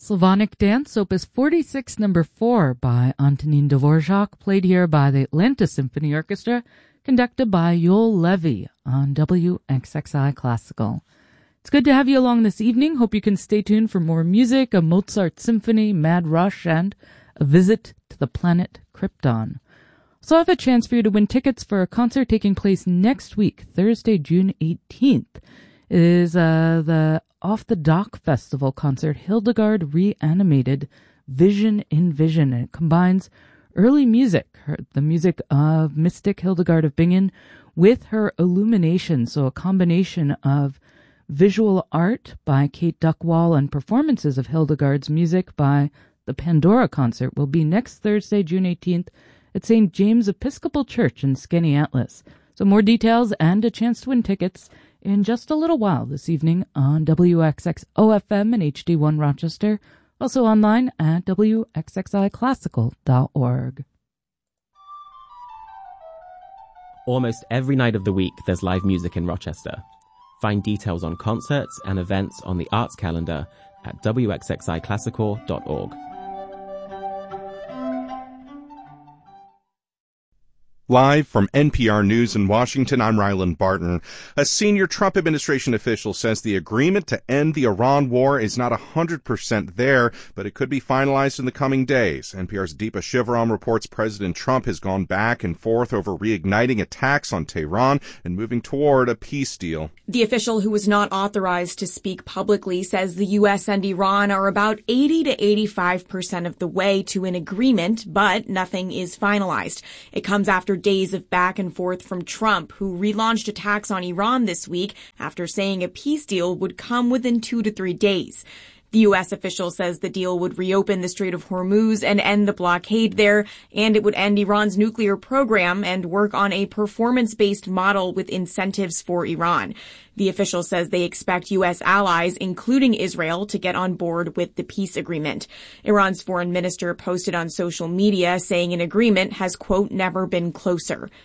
Slavonic Dance, Opus 46, number 4 by Antonin Dvorak, played here by the Atlanta Symphony Orchestra, conducted by Yoel Levy on WXXI Classical. It's good to have you along this evening. Hope you can stay tuned for more music, a Mozart symphony, Mad Rush, and a visit to the planet Krypton. So I have a chance for you to win tickets for a concert taking place next week, Thursday, June 18th. It is the Off the Dock Festival concert, Hildegard Reanimated, Vision in Vision. And it combines early music, the music of mystic Hildegard of Bingen, with her illumination. So a combination of visual art by Kate Duckwall and performances of Hildegard's music by the Pandora Concert will be next Thursday, June 18th at St. James Episcopal Church in Skaneateles. So more details and a chance to win tickets in just a little while this evening on WXXOFM and HD1 Rochester, also online at WXXIClassical.org. Almost every night of the week, there's live music in Rochester. Find details on concerts and events on the arts calendar at WXXIClassical.org. Live from NPR News in Washington, I'm Ryland Barton. A senior Trump administration official says the agreement to end the Iran war is not 100% there, but it could be finalized in the coming days. NPR's Deepa Shivaram reports President Trump has gone back and forth over reigniting attacks on Tehran and moving toward a peace deal. The official, who was not authorized to speak publicly, says the U.S. and Iran are about 80 to 85% of the way to an agreement, but nothing is finalized. It comes after days of back and forth from Trump, who relaunched attacks on Iran this week after saying a peace deal would come within 2 to 3 days. The U.S. official says the deal would reopen the Strait of Hormuz and end the blockade there, and it would end Iran's nuclear program and work on a performance-based model with incentives for Iran. The official says they expect U.S. allies, including Israel, to get on board with the peace agreement. Iran's foreign minister posted on social media saying an agreement has, quote, never been closer.